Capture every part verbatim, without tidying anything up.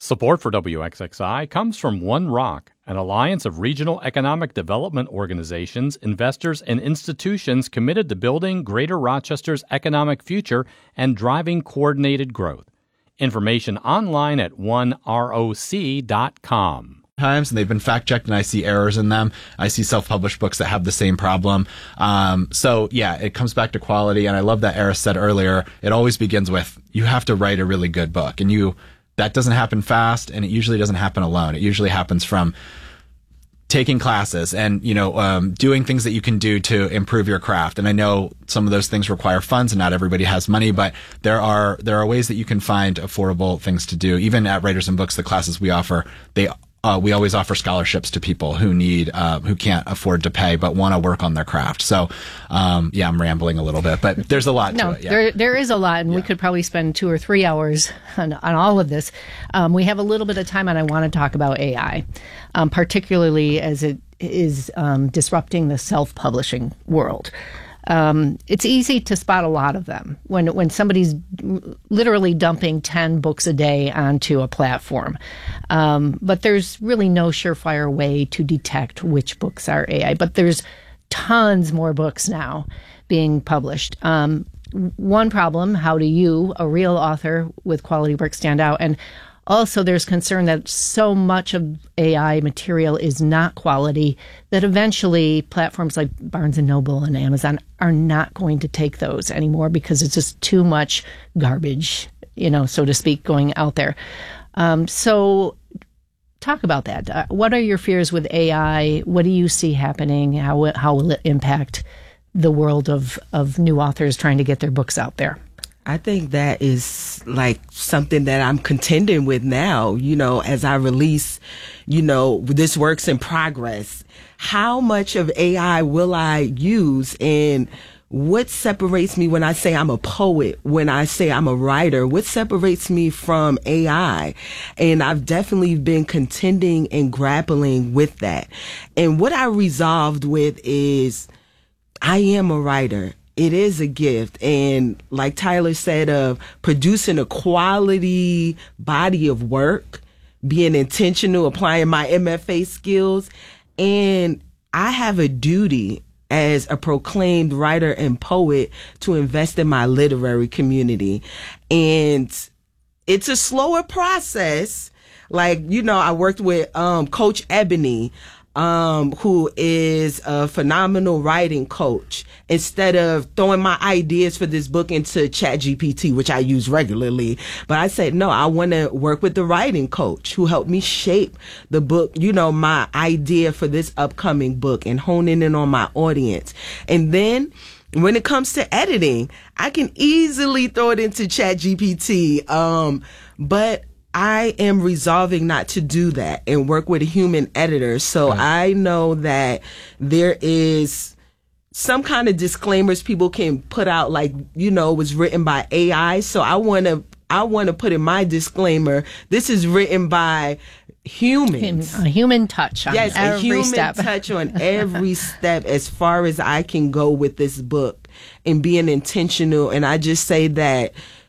Support for W X X I comes from One Rock, an alliance of regional economic development organizations, investors, and institutions committed to building Greater Rochester's economic future and driving coordinated growth. Information online at one roc dot com. Times and they've been fact checked and I see errors in them. I see self-published books that have the same problem. Um, so yeah, it comes back to quality. And I love that Eris said earlier, it always begins with, you have to write a really good book, and you, that doesn't happen fast, and it usually doesn't happen alone. It usually happens from taking classes and, you know, um, doing things that you can do to improve your craft. And I know some of those things require funds and not everybody has money, but there are, there are ways that you can find affordable things to do. Even at Writers and Books, the classes we offer, they Uh, we always offer scholarships to people who need, uh, who can't afford to pay but want to work on their craft. So, um, yeah, I'm rambling a little bit, but there's a lot no, to it. Yeah. there there is a lot, and yeah. we could probably spend two or three hours on, on all of this. Um, we have a little bit of time, and I want to talk about A I, um, particularly as it is um, disrupting the self-publishing world. Um, it's easy to spot a lot of them when when somebody's literally dumping ten books a day onto a platform. Um, but there's really no surefire way to detect which books are A I. But there's tons more books now being published. Um, one problem, how do you, a real author with quality work, stand out? And also, there's concern that so much of A I material is not quality that eventually platforms like Barnes and Noble and Amazon are not going to take those anymore because it's just too much garbage, you know, so to speak, going out there. Um, so talk about that. Uh, what are your fears with A I? What do you see happening? How, how will it impact the world of, of new authors trying to get their books out there? I think that is like something that I'm contending with now, you know, as I release, you know, this work's in progress. How much of A I will I use, and what separates me when I say I'm a poet, when I say I'm a writer? What separates me from A I? And I've definitely been contending and grappling with that. And what I resolved with is I am a writer. It is a gift. And like Tyler said, of producing a quality body of work, being intentional, applying my M F A skills. And I have a duty as a proclaimed writer and poet to invest in my literary community. And it's a slower process. Like, you know, I worked with um, Coach Ebony, Um, who is a phenomenal writing coach. Instead of throwing my ideas for this book into ChatGPT, which I use regularly, but I said, no, I want to work with the writing coach who helped me shape the book, you know, my idea for this upcoming book and honing in on my audience. And then when it comes to editing, I can easily throw it into ChatGPT. Um, but I am resolving not to do that and work with a human editor. So right. I know that there is some kind of disclaimers people can put out, like, you know, it was written by A I. So I want to, I want to put in my disclaimer, this is written by humans. A human touch on yes, every a human step. touch on every step as far as I can go with this book and being intentional. And I just say that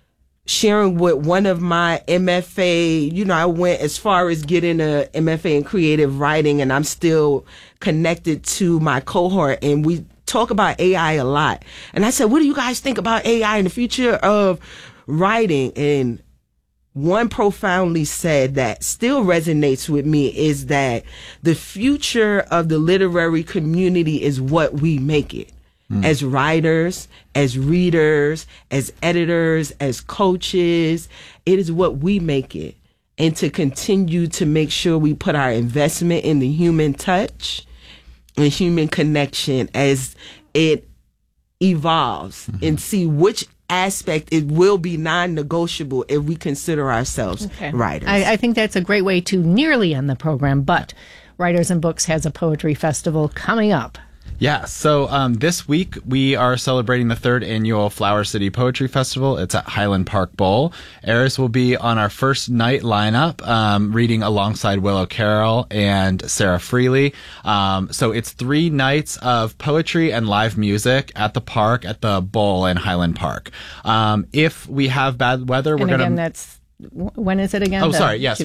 sharing with one of my M F A, you know, I went as far as getting a M F A in creative writing, and I'm still connected to my cohort, and we talk about A I a lot. And I said, what do you guys think about A I in the future of writing? And one profoundly said that still resonates with me is that the future of the literary community is what we make it. Mm. As writers, as readers, as editors, as coaches, it is what we make it. And to continue to make sure we put our investment in the human touch and human connection as it evolves, mm-hmm. and see which aspect it will be non-negotiable if we consider ourselves okay. writers. I, I think that's a great way to nearly end the program, but Writers and Books has a poetry festival coming up. Yeah, so um, this week we are celebrating the third annual Flower City Poetry Festival. It's at Highland Park Bowl. Eris will be on our first night lineup, um, reading alongside Willow Carroll and Sarah Freely. Um, so it's three nights of poetry and live music at the park, at the Bowl in Highland Park. Um, if we have bad weather, and we're going to... again, that's... When is it again? Oh, the, sorry. Yes.